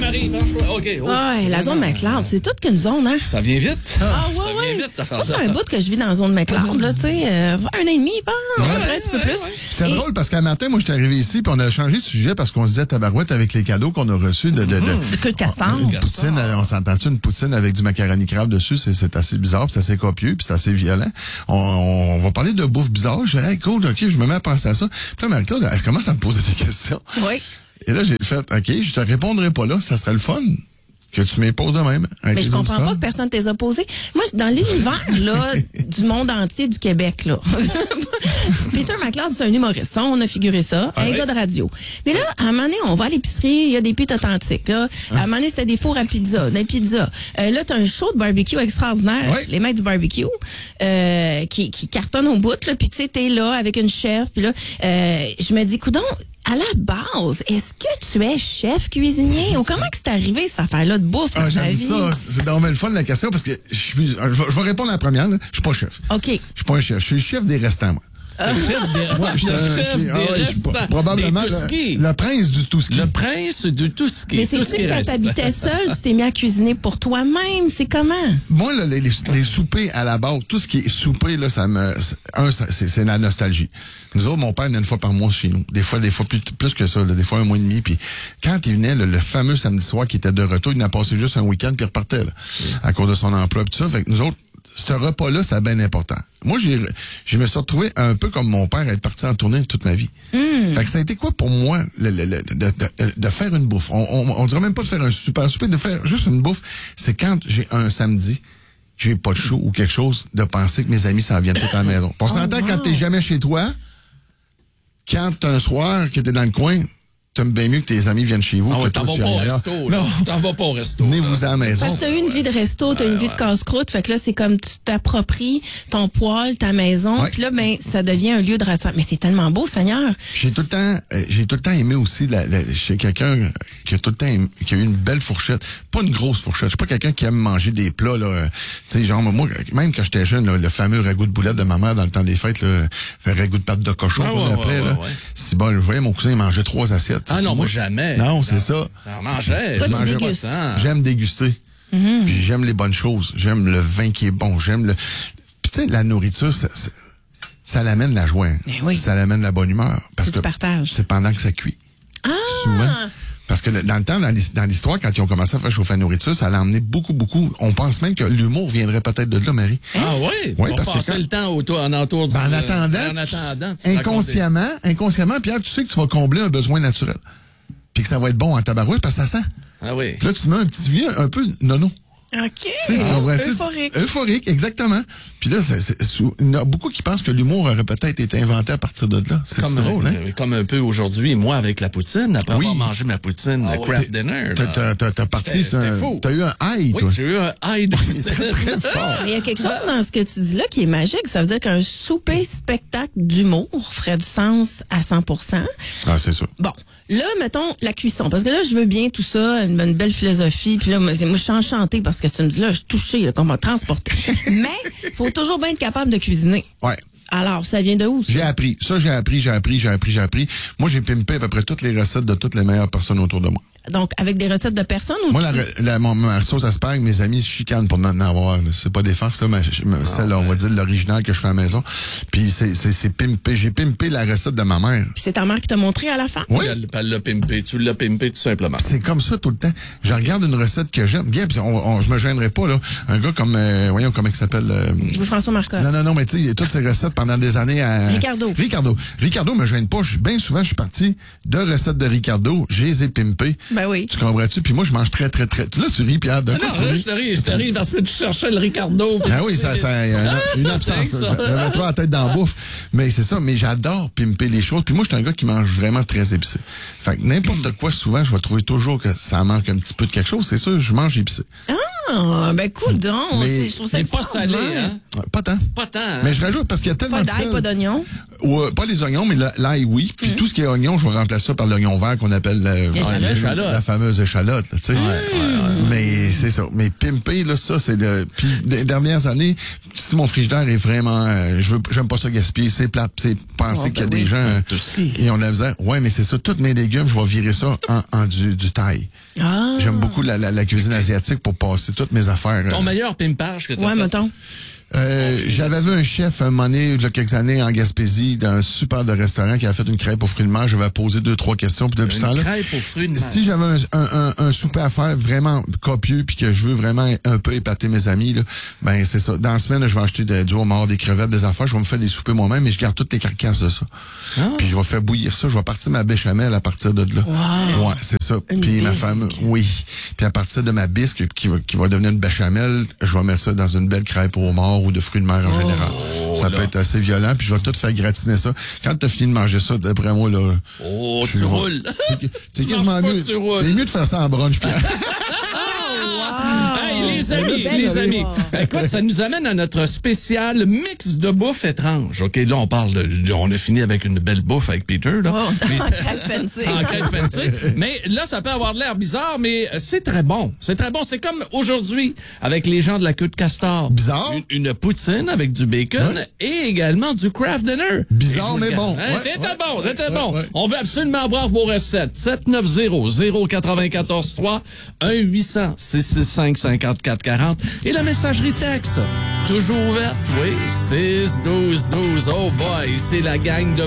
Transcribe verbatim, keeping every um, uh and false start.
Marie, branche-toi. OK. Oh. Ouais, la zone McLeod, c'est toute qu'une zone, hein? Ça vient vite. Ah, ouais, ça ouais. vient vite, Moi, c'est un bout que je vis dans la zone McLeod, là, tu sais, euh, un an et demi, pas, Ouais, à peu près, un petit peu ouais, plus. ouais. C'était Et- drôle parce qu'un matin, moi, j'étais arrivé ici, puis on a changé de sujet parce qu'on se disait tabarouette avec les cadeaux qu'on a reçus de, de, de, De queue de castor. une poutine, euh, on s'entend-tu, une poutine avec du macaroni crabe dessus, c'est, c'est assez bizarre, puis c'est assez copieux, puis c'est assez violent. On, on va parler de bouffe bizarre. Je dis, hey, cool, OK, je me mets à penser à ça. Puis là, Marie-Claude, elle commence à me poser des questions. Oui. Et là, j'ai fait, OK, je te répondrai pas là, ça serait le fun que tu m'époses de même. Avec Mais je les comprends auditeurs. pas que personne t'ait opposé. Moi, dans l'univers, là, du monde entier du Québec, là. Peter McLeod, c'est un humoriste. Ça, on a figuré ça. Ah un ouais. gars de radio. Mais là, à un moment donné, on va à l'épicerie, il y a des pâtes authentiques, là. À un moment donné, c'était des fours à pizza, des pizzas. Euh, là, t'as un show de barbecue extraordinaire. Ouais. Les maîtres du barbecue, euh, qui, qui cartonnent au bout, là. Puis tu sais, t'es là avec une chef. Puis là, euh, je me dis, coudonc, à la base, est-ce que tu es chef cuisinier ou comment que c'est arrivé cette affaire-là de bouffe dans Ah, ta j'aime vie? ça. C'est dommage le fun la question parce que je suis, je vais, je vais répondre à la première, là. Je suis pas chef. OK. Je suis pas un chef. Je suis le chef des restants, moi. Le chef des, Moi, je suis le un- chef je suis- des ah ouais, je suis restants. pas- probablement des le, Touski. le prince du tout ski. Le prince de tout ce qui Mais est tout ce c'est-tu qui que quand reste. t'habitais seul, tu t'es mis à cuisiner pour toi-même? C'est comment? Moi, là, les, les, les soupers à la base, tout ce qui est souper, là, ça me, un, ça- c'est, c'est la nostalgie. Nous autres, mon père venait une fois par mois chez nous. Des fois, des fois plus, plus que ça, là, des fois un mois et demi. Puis quand il venait, là, le fameux samedi soir qui était de retour, il n'a passé juste un week-end puis il repartait, là, à cause de son emploi pis tout ça. Fait que nous autres, ce repas-là, c'était bien important. Moi, j'ai, je me suis retrouvé un peu comme mon père, être parti en tournée toute ma vie. Fait que ça a été quoi pour moi, le, le, le- de, de, de faire une bouffe? On, on, on dirait même pas de faire un super souper, de faire juste une bouffe. C'est quand j'ai un samedi, j'ai pas de show ou quelque chose, de penser que mes amis s'en viennent tout à la maison. On s'entend wow. quand t'es jamais chez toi, quand t'as un soir que t'es dans le coin, t'aimes bien mieux que tes amis viennent chez vous. Ah que ouais, toi, t'en vas tu pas au ailles ailleurs. resto. là. Non, T'en vas pas au resto. venez-vous à la maison. Parce que t'as eu une vie de resto, t'as eu une vie de casse-croûte, fait que là, c'est comme tu t'appropries ton poêle, ta maison, Ouais. puis là, ben, ça devient un lieu de rassemblement. Mais c'est tellement beau, Seigneur. J'ai tout le temps, euh, j'ai tout le temps aimé aussi la, la- chez quelqu'un qui a tout le temps aimé- qui a eu une belle fourchette, pas une grosse fourchette. Je suis pas quelqu'un qui aime manger des plats là, euh, tu sais genre moi même quand j'étais jeune là, le fameux ragoût de boulettes de ma mère dans le temps des fêtes là, fait ragoût de pâte de cochon Ah, qu'on ouais, appelait ouais, là. ouais, ouais. C'est bon, je voyais mon cousin manger trois assiettes. Ah non, moi jamais. Non, c'est ça. Ça en mangeait. Toi, je tu mangeais pas dégustes. tant. J'aime déguster. Puis j'aime les bonnes choses. J'aime le vin qui est bon. J'aime le. Puis tu sais, la nourriture, ça, ça, ça l'amène la joie. Ben oui. Ça l'amène la bonne humeur. Parce C'est du que partage. c'est pendant que ça cuit. Ah! Souvent. Parce que le- dans le temps, dans l'his- dans l'histoire, quand ils ont commencé à faire chauffer la nourriture, ça l'a emmené beaucoup, beaucoup. On pense même que l'humour viendrait peut-être de là, Marie. Ah oui? Oui, On parce que passait quand- le temps autour, en entour du... Ben, en euh, attendant, en attendant, tu inconsciemment, inconsciemment, Pierre, tu sais que tu vas combler un besoin naturel. Puis que ça va être bon en tabarouette parce que ça sent. racontais. Ah oui. Puis là, tu te mets un petit vieux un peu nono. OK. Tu sais, tu comprends-tu? Euphorique. Euphorique, exactement. Puis là, c'est, c'est, sous- il y en a beaucoup qui pensent que l'humour aurait peut-être été inventé à partir de là. C'est Comme, drôle, hein? euh, comme un peu aujourd'hui, moi avec la poutine, après Oui. avoir mangé ma poutine, le craft dinner. T'as, là. t'as, t'as, t'as parti C'était- sur c'était un, fou. t'as eu un high, Oui, toi. j'ai eu un high de poutine. Très fort. Mais il y a quelque chose dans ce que tu dis là qui est magique. Ça veut dire qu'un souper spectacle d'humour ferait du sens à cent pour cent. Ah, c'est sûr. Bon, là, mettons la cuisson. Parce que là, je veux bien tout ça, une, une belle philosophie. Puis là, moi, moi, je suis enchantée parce que tu me dis là, je suis touchée, là, qu'on m'a transporté. Mais faut toujours bien être capable de cuisiner. Ouais. Alors, ça vient de où, ça? J'ai appris. Ça, j'ai appris, j'ai appris, j'ai appris, j'ai appris. Moi, j'ai pimpé à peu près toutes les recettes de toutes les meilleures personnes autour de moi. Donc, avec des recettes de personnes ou Moi, la, la, mon- ma sauce asperge, mes amis se chicanent pour n'en avoir. là. C'est pas des farces, là, mais mais celle, on va dire, l'original que je fais à la maison. Puis c'est, c'est, c'est pimpé. J'ai pimpé la recette de ma mère. Puis c'est ta mère qui t'a montré à la fin? Oui. Elle, elle l'a pimpé. Tu l'as pimpé tout simplement. C'est comme ça tout le temps. Je regarde une recette que j'aime. Bien, puis on, on, je me gênerai pas, là. Un gars comme, euh, voyons, comment il s'appelle, euh, Louis-François Marcotte. non, non, non, mais tu sais, il y a toutes ces recettes pendant des années à... Ricardo. Ricardo. Ricardo me gêne pas. Je suis bien souvent, je suis parti de recettes de Ricardo. Je les ai pimpées. Ben oui. Tu comprends-tu? Puis moi, je mange très, très, très... Là, tu ris, Pierre. De Ah quoi non, tu là, ris? je te ris, je te ris parce que tu cherchais le Ricardo. Ah oui, ça, ça, il y a une, une absence. c'est là. ça. J'avais trop la tête dans la bouffe. Mais c'est ça, mais j'adore pimper les choses. Puis moi, je suis un gars qui mange vraiment très épicé. Fait que n'importe quoi, souvent, je vais trouver toujours que ça manque un petit peu de quelque chose. C'est sûr, je mange épicé. Ah, Ah, ben coudonc, Mais- c'est- je trouve ça C'est pas salé, extraordinaire. hein? Pas tant. Pas tant, hein? Mais je rajoute parce qu'il y a tellement Pas de d'ail, sel. pas d'oignon. Ouais, pas les oignons, mais la- l'ail, oui. Puis Mm. tout ce qui est oignon, je vais remplacer ça par l'oignon vert qu'on appelle la, L'échalote. la- L'échalote. la fameuse échalote. là, tu sais. Mais c'est ça. Mais pimper, là, ça, c'est le... Puis les dernières années, si mon frigidaire est vraiment... euh, je veux, j'aime pas ça gaspiller. C'est plate. C'est penser Oh, qu'il y a ben des oui. gens... euh, Industrie. et on a besoin... Ouais, mais c'est ça. Tous mes légumes, je vais virer ça en, en du, du thaï. Ah. J'aime beaucoup la, la, la cuisine asiatique pour passer toutes mes affaires. euh, Ton meilleur pimpage que tu as Ouais, fait? mettons. Euh, j'avais vu un chef, un moment donné, il y a quelques années, en Gaspésie, dans un super de restaurant qui a fait une crêpe aux fruits de mer. J'avais posé deux, trois questions, puis depuis ce Une temps-là... crêpe aux fruits de mer. Si j'avais un, un, un, un souper à faire vraiment copieux puis que je veux vraiment un peu épater mes amis, là, ben c'est ça. Dans la semaine, là, je vais acheter de- du homard, des crevettes, des affaires. Je vais me faire des soupers moi-même, mais je garde toutes les carcasses de ça. Puis je vais faire bouillir ça. Je vais partir ma béchamel à partir de là. Wow. Ouais, c'est ça. Une Puis ma bisque. femme, oui. Puis à partir de ma bisque qui va, qui va devenir une béchamel, je vais mettre ça dans une belle crêpe au homard ou de fruits de mer en général. Ça là. peut être assez violent. Puis je vais tout faire gratiner ça. Quand t'as fini de manger ça, d'après moi, là... Oh, je suis tu loin. roules. C'est Tu quasiment manges pas, mieux. tu roules. C'est mieux de faire ça en brunch, Pierre. Hey, les amis, belle les amis. histoire. Écoute, ça nous amène à notre spécial mix de bouffe étrange. OK, là, on parle de, on a fini avec une belle bouffe avec Peter, là. Oh, Mais- en crêpe fancy. en crêpe fancy. Mais là, ça peut avoir de l'air bizarre, mais c'est très bon. C'est très bon. C'est comme aujourd'hui, avec les gens de la queue de castor. Bizarre. Une, une poutine avec du bacon et également du craft dinner. Bizarre, Et je vous mais le bon. garde. Hein, Ouais, c'était ouais, bon, ouais, c'était ouais, bon. ouais. On veut absolument avoir vos recettes. sept neuf zéro zéro neuf quatre trois, un huit cents six six cinq cinquante-quatre quarante et la messagerie texte. Toujours ouverte, oui, six douze douze. Oh boy, c'est la gang de